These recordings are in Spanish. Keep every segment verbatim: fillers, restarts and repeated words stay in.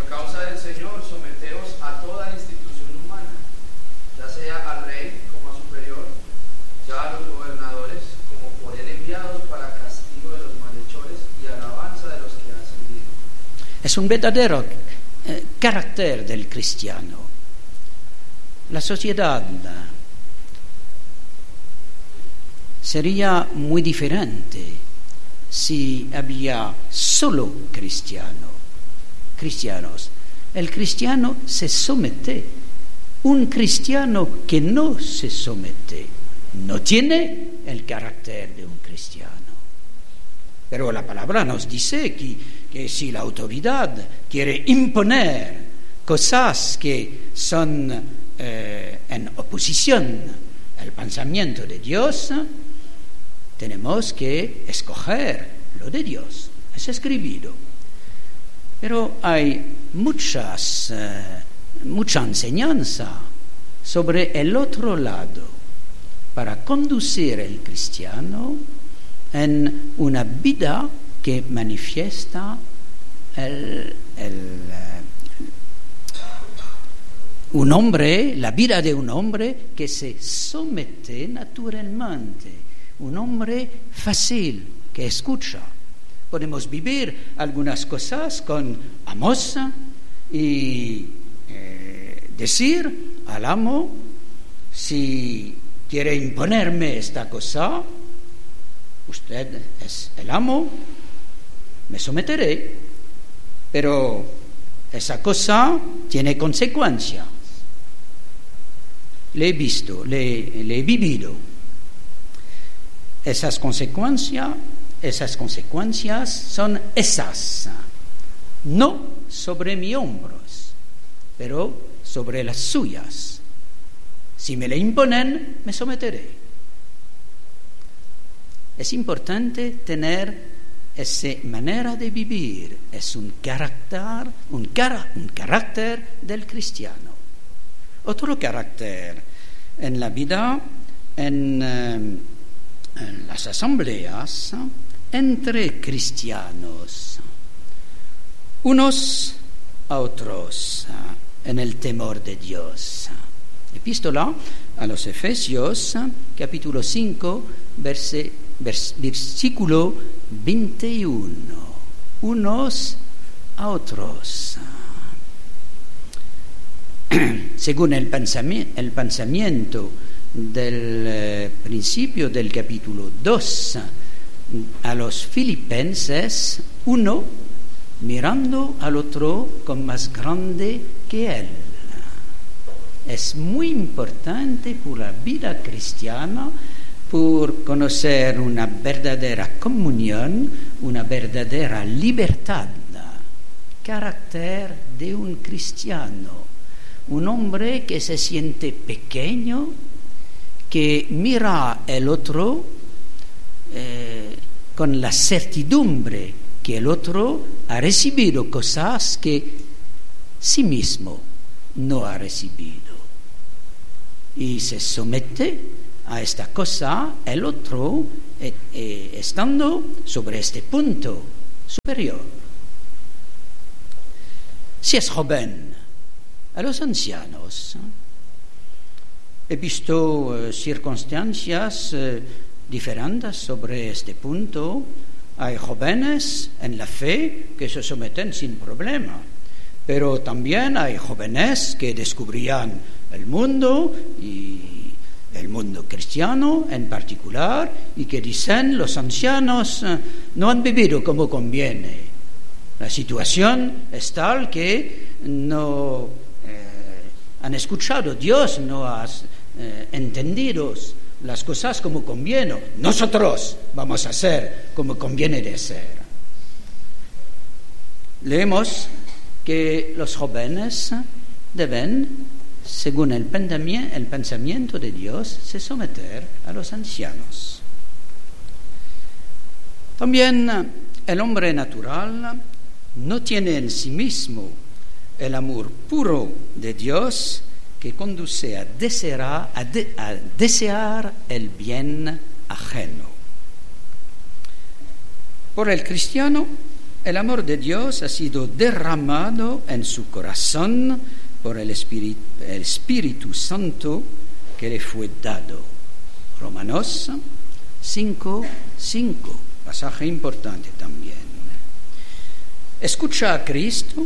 causa del Señor, someteos a toda institución humana, ya sea al rey como a superior, ya a los gobernadores como por él enviados para castigo de los malhechores y alabanza de los que hacen bien. Es un verdadero eh, carácter del cristiano. La sociedad sería muy diferente si había solo cristiano, cristianos. El cristiano se somete. Un cristiano que no se somete no tiene el carácter de un cristiano. Pero la palabra nos dice que, que si la autoridad quiere imponer cosas que son eh, en oposición al pensamiento de Dios, tenemos que escoger lo de Dios. Es escribido. Pero hay muchas, eh, mucha enseñanza sobre el otro lado para conducir al cristiano en una vida que manifiesta el, el, un hombre, la vida de un hombre que se somete naturalmente. Un hombre fácil, que escucha. Podemos vivir algunas cosas con Amós y eh, decir al amo, si quiere imponerme esta cosa, usted es el amo, me someteré, pero esa cosa tiene consecuencias. Le he visto, le, le he vivido. Esas consecuencias, esas consecuencias son esas, no sobre mis hombros, pero sobre las suyas. Si me le imponen, me someteré. Es importante tener esa manera de vivir, es un carácter, un, cara, un carácter del cristiano. Otro carácter en la vida, en... Eh, en las asambleas entre cristianos, unos a otros en el temor de Dios. Epístola a los Efesios, capítulo cinco, verse, vers, versículo veintiuno. Unos a otros. Según el pensamiento, el pensamiento del eh, principio del capítulo dos a los filipenses, uno mirando al otro como más grande que él. Es muy importante por la vida cristiana, por conocer una verdadera comunión, una verdadera libertad, carácter de un cristiano, un hombre que se siente pequeño, que mira al otro eh, con la certidumbre que el otro ha recibido cosas que sí mismo no ha recibido. Y se somete a esta cosa el otro eh, eh, estando sobre este punto superior. Si es joven, a los ancianos, he visto eh, circunstancias eh, diferentes sobre este punto. Hay jóvenes en la fe que se someten sin problema, pero también hay jóvenes que descubrían el mundo y el mundo cristiano en particular y que dicen los ancianos eh, no han vivido como conviene. La situación es tal que no eh, han escuchado Dios, no has Eh, entendidos las cosas como conviene. Nosotros vamos a hacer como conviene de ser. Leemos que los jóvenes deben, según el pensamiento de Dios, se someter a los ancianos. También el hombre natural no tiene en sí mismo el amor puro de Dios, que conduce a desear, a, de, a desear el bien ajeno. Por el cristiano el amor de Dios ha sido derramado en su corazón por el Espíritu, el Espíritu Santo que le fue dado. Romanos cinco, cinco, pasaje importante también. Escucha a Cristo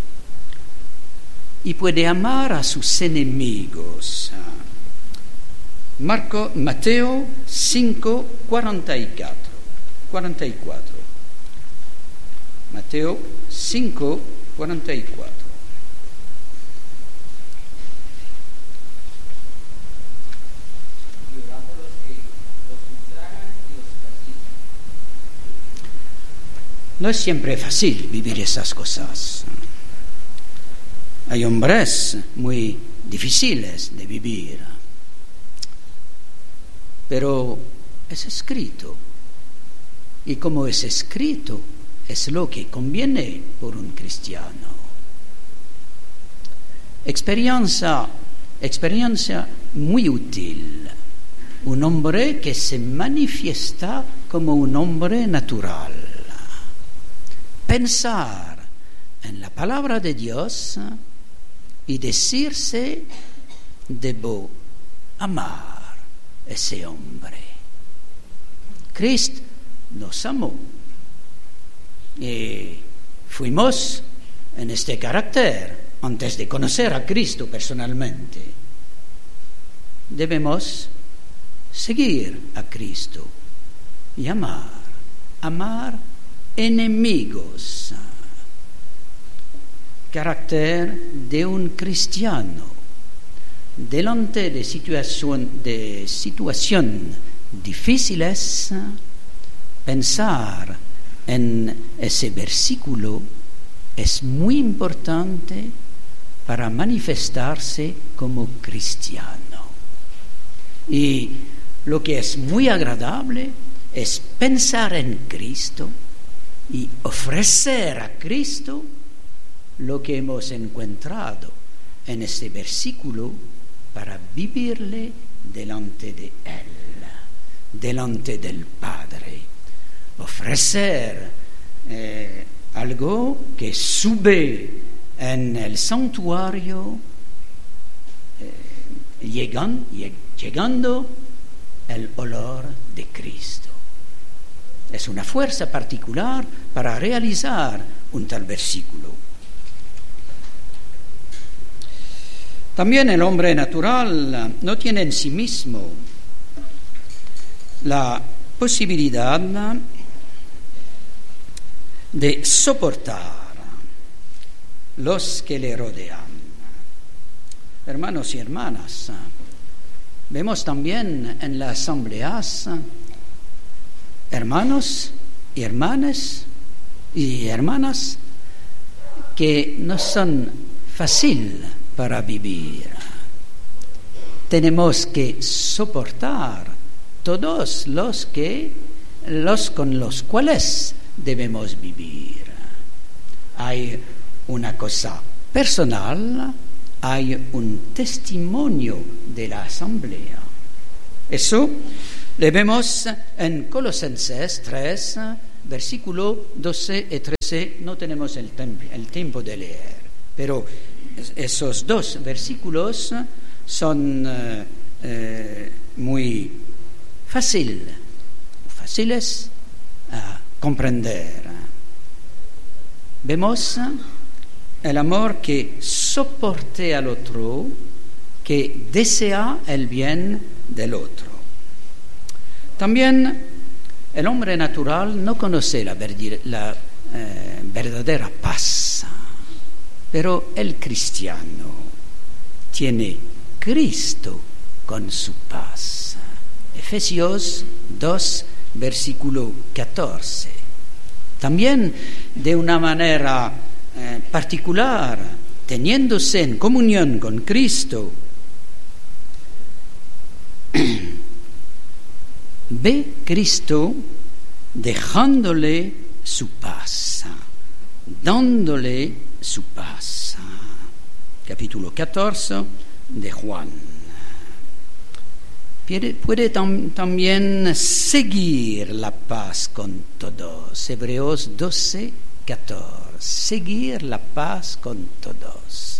y puede amar a sus enemigos. Marco, Mateo cinco, cuarenta y cuatro. Mateo cinco, cuarenta y cuatro. No es siempre fácil vivir esas cosas. Hay hombres muy difíciles de vivir, pero es escrito. Y como es escrito, es lo que conviene por un cristiano. Experiencia, experiencia muy útil. Un hombre que se manifiesta como un hombre natural. Pensar en la palabra de Dios y decirse, debo amar a ese hombre. Cristo nos amó y fuimos en este carácter antes de conocer a Cristo personalmente. Debemos seguir a Cristo y amar, amar enemigos. Carácter de un cristiano delante de situación de situación difíciles. Pensar en ese versículo es muy importante para manifestarse como cristiano. Y lo que es muy agradable es pensar en Cristo y ofrecer a Cristo lo que hemos encontrado en este versículo para vivirle delante de Él, delante del Padre. Ofrecer eh, algo que sube en el santuario, eh, llegan, llegando el olor de Cristo. Es una fuerza particular para realizar un tal versículo. También el hombre natural no tiene en sí mismo la posibilidad de soportar los que le rodean. Hermanos y hermanas, vemos también en las asambleas hermanos y hermanas y hermanas que no son fáciles para vivir. Tenemos que soportar todos los que los con los cuales debemos vivir. Hay una cosa personal, hay un testimonio de la asamblea. Eso le vemos en Colosenses tres, versículo doce y trece. No tenemos el, tem- el tiempo de leer, pero esos dos versículos son eh, eh, muy fácil, fáciles a comprender. Vemos el amor que soporte al otro, que desea el bien del otro. También el hombre natural no conoce la, verdi- la eh, verdadera paz, pero el cristiano tiene Cristo con su paz. Efesios dos, versículo catorce. También de una manera eh, particular, teniéndose en comunión con Cristo, ve Cristo dejándole su paz, dándole su paz. Capítulo catorce de Juan. Puede, puede tam, también seguir la paz con todos. Hebreos doce, pacificator, seguir la paz con todos.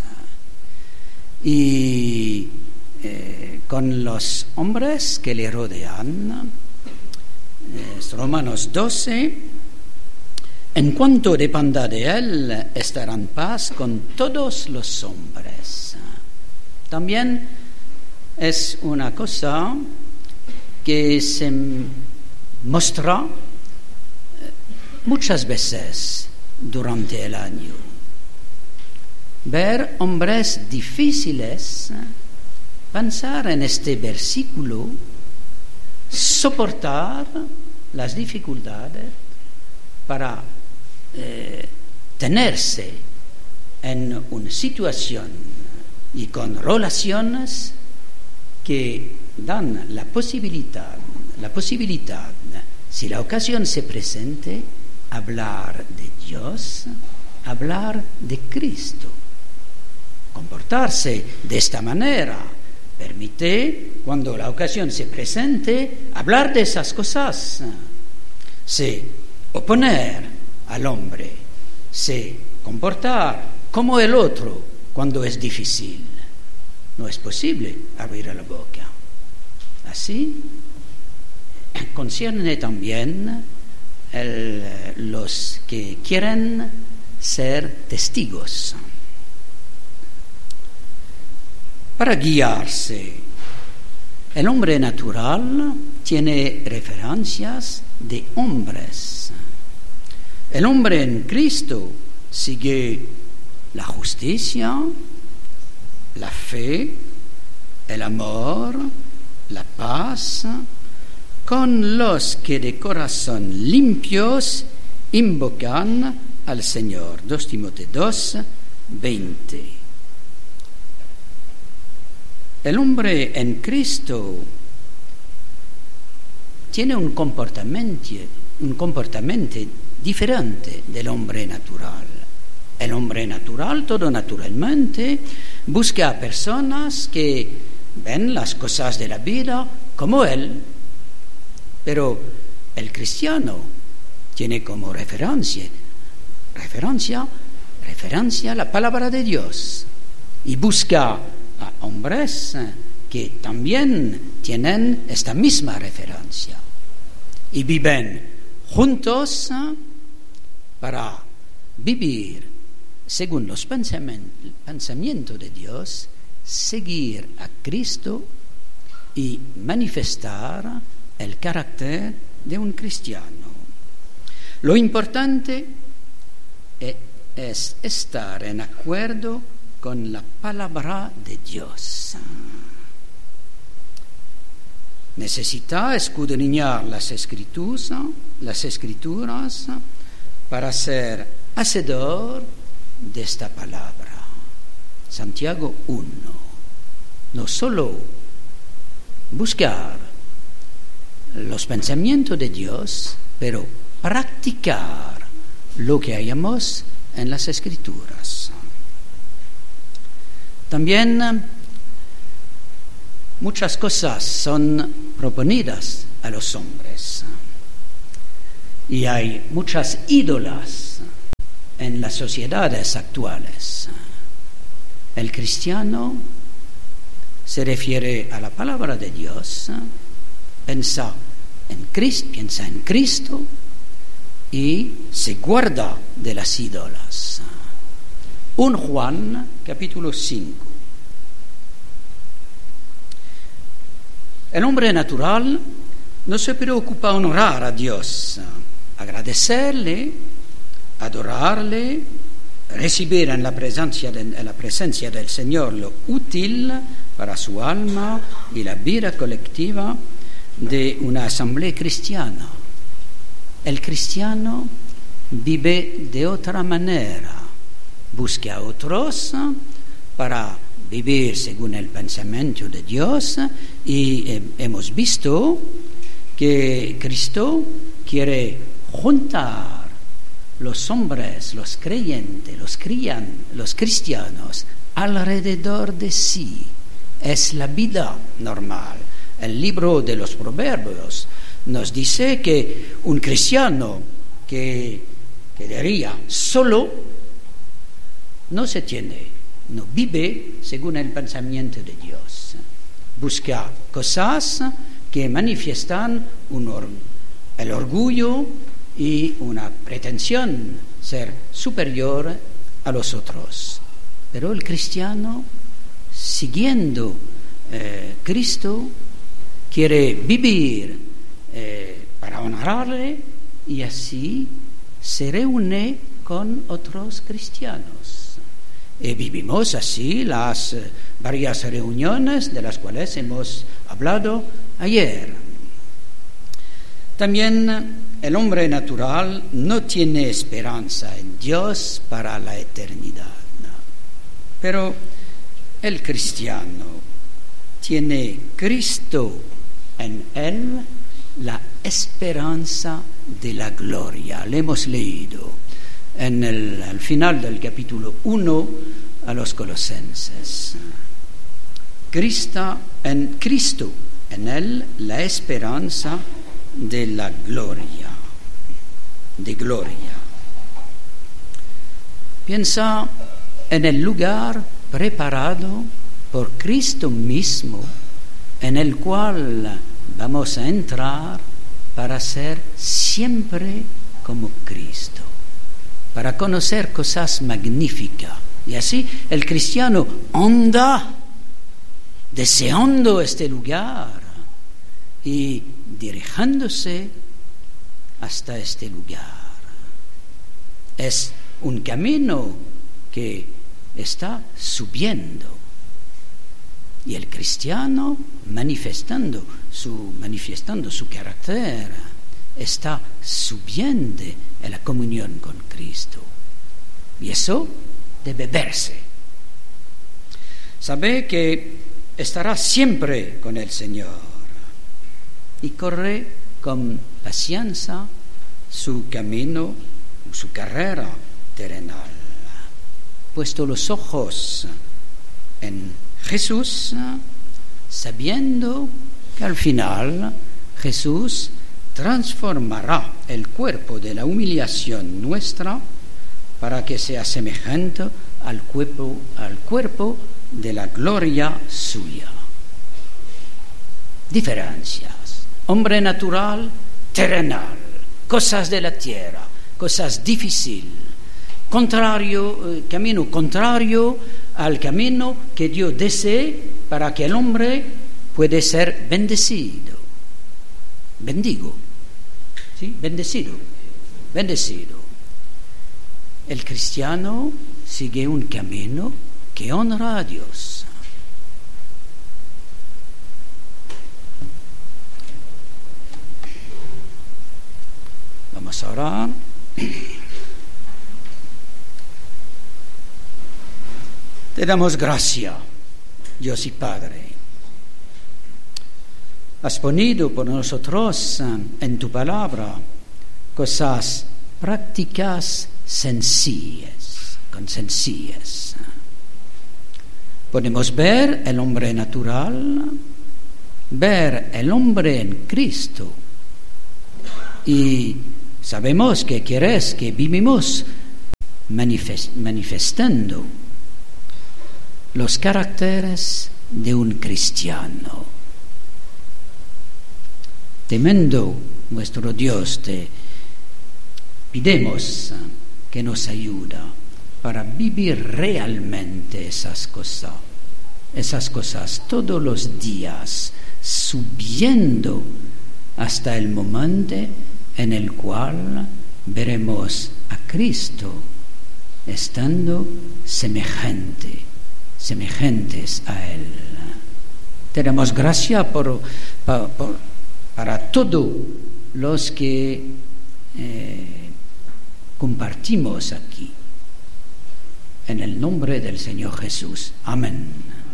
Y eh, con los hombres que le rodean, eh, Romanos doce, en cuanto dependa de él, estará en paz con todos los hombres. También es una cosa que se muestra muchas veces durante el año. Ver hombres difíciles, pensar en este versículo, soportar las dificultades para eh, tenerse en una situación y con relaciones que dan la posibilidad, la posibilidad, si la ocasión se presente, hablar de Dios, hablar de Cristo. Comportarse de esta manera permite, cuando la ocasión se presente, hablar de esas cosas. Se oponer al hombre, se comportar como el otro cuando es difícil. No es posible abrir la boca. Así concierne también el, los que quieren ser testigos. Para guiarse, el hombre natural tiene referencias de hombres. El hombre en Cristo sigue la justicia, la fe, el amor, la paz, con los que de corazón limpios invocan al Señor. dos Timoteo dos, veinte. El hombre en Cristo tiene un comportamiento, un comportamiento diferente del hombre natural. El hombre natural, todo naturalmente, busca a personas que ven las cosas de la vida como él. Pero el cristiano tiene como referencia, referencia, referencia la palabra de Dios y busca a hombres que también tienen esta misma referencia y viven juntos para vivir según los pensamientos de Dios, seguir a Cristo y manifestar el carácter de un cristiano. Lo importante es estar en acuerdo con la palabra de Dios. Necesita escudriñar las escrituras, las escrituras para ser hacedor de esta palabra. Santiago uno. No solo buscar los pensamientos de Dios, pero practicar lo que hallamos en las Escrituras. También muchas cosas son proponidas a los hombres y hay muchas ídolas en las sociedades actuales. El cristiano se refiere a la palabra de Dios, piensa en Cristo, piensa en Cristo y se guarda de las ídolas. Primera Juan, capítulo cinco. El hombre natural no se preocupa honrar a Dios, agradecerle, adorarle, recibir en la presencia, de, en la presencia del Señor lo útil para su alma y la vida colectiva de una asamblea cristiana. El cristiano vive de otra manera, busca a otros para vivir según el pensamiento de Dios y eh, hemos visto que Cristo quiere juntar los hombres, los creyentes, los, crian, los cristianos alrededor de sí. Es la vida normal. El libro de los Proverbios nos dice que un cristiano que que diría solo, no se tiene, no vive según el pensamiento de Dios. Busca cosas que manifiestan un or- el orgullo y una pretensión ser superior a los otros. Pero el cristiano, siguiendo eh, Cristo, quiere vivir eh, para honrarle y así se reúne con otros cristianos. Y vivimos así las eh, varias reuniones de las cuales hemos hablado ayer. También el hombre natural no tiene esperanza en Dios para la eternidad, pero el cristiano tiene Cristo en él, la esperanza de la gloria. Le hemos leído en el, al final del capítulo uno a los Colosenses. Cristo en, Cristo en él, la esperanza de la gloria, de gloria. Piensa en el lugar preparado por Cristo mismo, en el cual vamos a entrar para ser siempre como Cristo, para conocer cosas magníficas. Y así el cristiano anda deseando este lugar y dirigiéndose hasta este lugar. Es un camino que está subiendo. Y el cristiano, manifestando su, manifestando su carácter, está subiendo en la comunión con Cristo. Y eso debe verse. Sabe que estará siempre con el Señor y corre con paciencia su camino, su carrera terrenal. Puesto los ojos en Jesús, sabiendo que al final Jesús transformará el cuerpo de la humillación nuestra para que sea semejante al cuerpo, al cuerpo de la gloria suya. Diferencias. Hombre natural, terrenal, cosas de la tierra, cosas difíciles, contrario, eh, camino contrario al camino que Dios desee para que el hombre pueda ser bendecido. Bendigo, ¿sí? Bendecido, bendecido. El cristiano sigue un camino que honra a Dios. Vamos a orar. Te damos gracias, Dios y Padre. Has ponido por nosotros en tu palabra cosas prácticas sencillas, con sencillas. Podemos ver el hombre natural, ver el hombre en Cristo. Y sabemos que quieres que vivimos manifest- manifestando los caracteres de un cristiano. Temiendo nuestro Dios, te pidemos que nos ayude para vivir realmente esas cosas, esas cosas todos los días, subiendo hasta el momento en el cual veremos a Cristo estando semejante, semejantes a Él. Te damos gracias por, por, por, para todos los que eh, compartimos aquí. En el nombre del Señor Jesús. Amén.